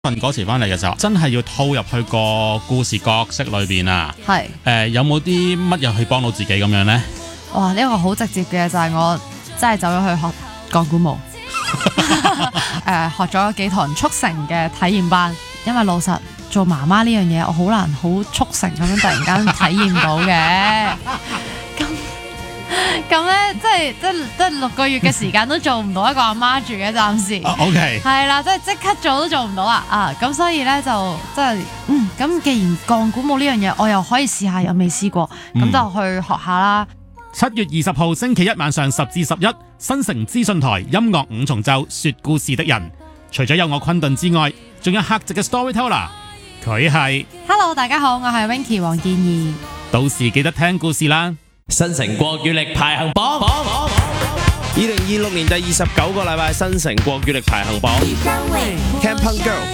份歌詞翻嚟嘅時候，真係要套入去個故事角色裏邊啊。 係有冇啲乜嘢去幫到自己咁樣呢？ 哇！呢個好直接嘅就係我真係走咗去學鋼鼓舞，學咗幾堂速成嘅體驗班。因為老實做媽媽呢樣嘢，我好難好速成咁樣突然間體驗到嘅。咁咧，即係6個月嘅時間都做唔到一個阿媽住嘅，暫時。 OK。 係啦，即係即刻做都做唔到啦啊！咁所以咧就即係咁既然鋼鼓舞呢樣嘢我又可以試下，又未試過，咁就去學下啦。 7月20號星期一晚上10至11，新城資訊台音樂五重奏說故事的人，除咗有我昆頓之外，仲有客席嘅 storyteller， 佢係 Hello， 大家好，我係 Winky 黃建怡。 到時記得聽故事啦。 新城國語力排行榜，2026年第29個禮拜新城國語力排行榜，Camp Punk Girl。